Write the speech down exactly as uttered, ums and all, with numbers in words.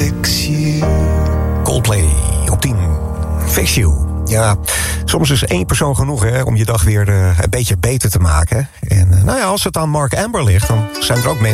fix you. Coldplay op tien. Fix you. Ja, soms is één persoon genoeg hè, om je dag weer uh, een beetje beter te maken. En uh, nou ja, als het aan Mark Amber ligt, dan zijn er ook mensen